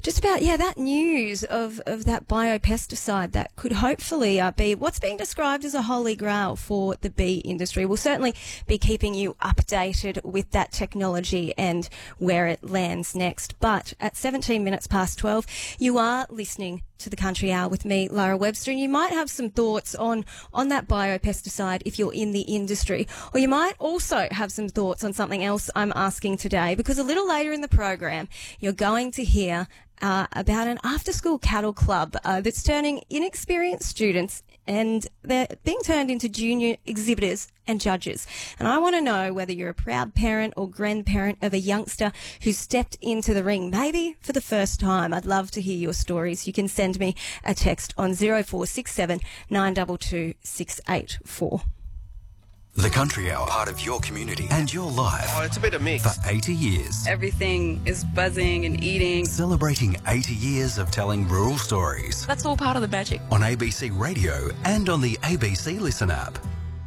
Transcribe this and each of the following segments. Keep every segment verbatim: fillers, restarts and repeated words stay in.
Just about, yeah, that news of, of that biopesticide that could hopefully uh, be what's being described as a holy grail for the bee industry. We'll certainly be keeping you updated with that technology and where it lands next. But at seventeen minutes past twelve, you are listening to the Country Hour with me, Lara Webster, and you might have some thoughts on, on that biopesticide if you're in the industry, or you might also have some thoughts on something else I'm asking today, because a little later in the program, you're going to hear uh, about an after-school cattle club uh, that's turning inexperienced students and they're being turned into junior exhibitors and judges. And I want to know whether you're a proud parent or grandparent of a youngster who stepped into the ring, maybe for the first time. I'd love to hear your stories. You can send me a text on zero four six seven nine two two six eight four. The Country Hour, part of your community and your life. Oh, it's a bit of mix. For eighty years. Everything is buzzing and eating. Celebrating eighty years of telling rural stories. That's all part of the magic. On A B C Radio and on the A B C Listen app.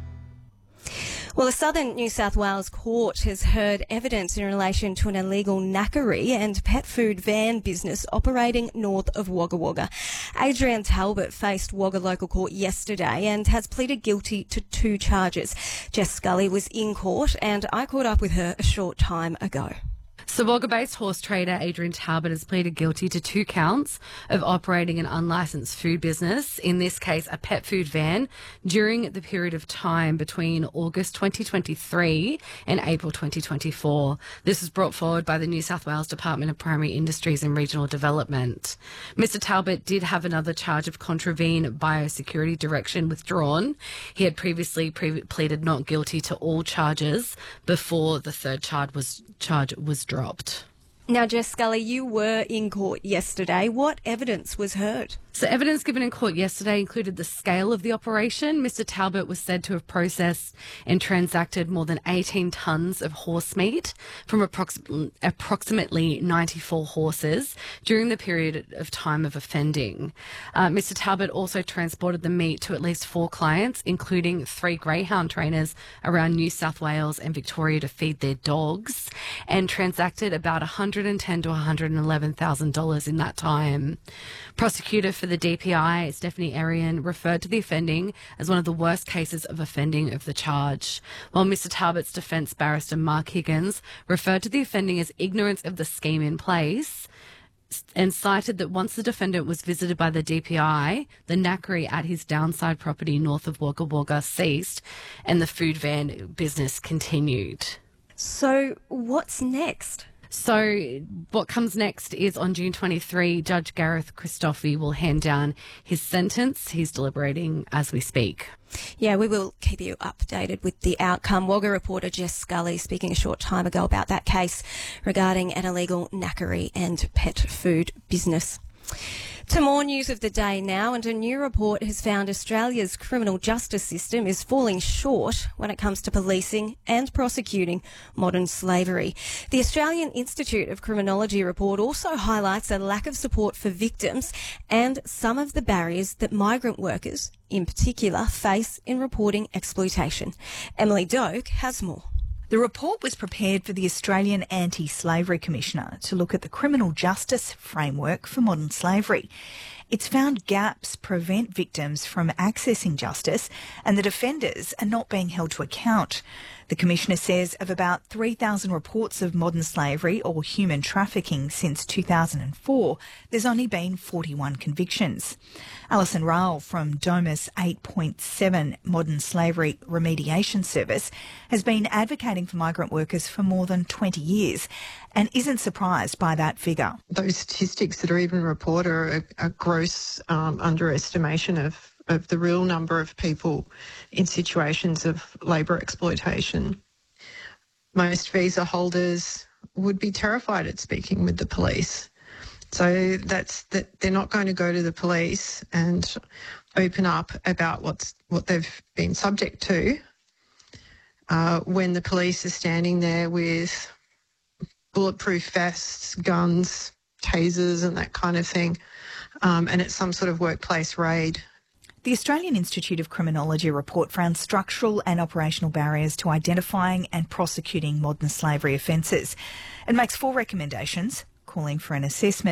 Well, a southern New South Wales court has heard evidence in relation to an illegal knackery and pet food van business operating north of Wagga Wagga. Adrienne Talbot faced Wagga Local Court yesterday and has pleaded guilty to two charges. Jess Scully was in court and I caught up with her a short time ago. So Wagga-based horse trader Adrienne Talbot has pleaded guilty to two counts of operating an unlicensed food business, in this case a pet food van, during the period of time between August twenty twenty-three and April twenty twenty-four. This was brought forward by the New South Wales Department of Primary Industries and Regional Development. Mister Talbot did have another charge of contravene biosecurity direction withdrawn. He had previously pre- pleaded not guilty to all charges before the third charge was, charge was dropped. Now, Jess Scully, you were in court yesterday. What evidence was heard? So evidence given in court yesterday included the scale of the operation. Mister Talbot was said to have processed and transacted more than eighteen tonnes of horse meat from approx- approximately ninety-four horses during the period of time of offending. Uh, Mister Talbot also transported the meat to at least four clients, including three greyhound trainers around New South Wales and Victoria to feed their dogs, and transacted about one hundred ten thousand dollars to one hundred eleven thousand dollars in that time. Prosecutor for the D P I, Stephanie Arian, referred to the offending as one of the worst cases of offending of the charge, while Mister Talbot's defence barrister, Mark Higgins, referred to the offending as ignorance of the scheme in place and cited that once the defendant was visited by the D P I, the knackery at his downside property north of Wagga Wagga ceased and the food van business continued. So what's next? So what comes next is on June twenty-third, Judge Gareth Christofi will hand down his sentence. He's deliberating as we speak. Yeah, we will keep you updated with the outcome. Wagga reporter Jess Scully speaking a short time ago about that case regarding an illegal knackery and pet food business. To more news of the day now, and a new report has found Australia's criminal justice system is falling short when it comes to policing and prosecuting modern slavery. The Australian Institute of Criminology report also highlights a lack of support for victims and some of the barriers that migrant workers, in particular, face in reporting exploitation. Emily Doak has more. The report was prepared for the Australian Anti-Slavery Commissioner to look at the criminal justice framework for modern slavery. It's found gaps prevent victims from accessing justice and that offenders are not being held to account. The Commissioner says of about three thousand reports of modern slavery or human trafficking since two thousand four, there's only been forty-one convictions. Alison Rowell from DOMA's eight point seven Modern Slavery Remediation Service has been advocating for migrant workers for more than twenty years and isn't surprised by that figure. Those statistics that are even reported are a, a gross um, underestimation of, of the real number of people in situations of labour exploitation. Most visa holders would be terrified at speaking with the police. So that's that they're not going to go to the police and open up about what's what they've been subject to uh, when the police are standing there with bulletproof vests, guns, tasers and that kind of thing, um, and it's some sort of workplace raid. The Australian Institute of Criminology report found structural and operational barriers to identifying and prosecuting modern slavery offences. It makes four recommendations, calling for an assessment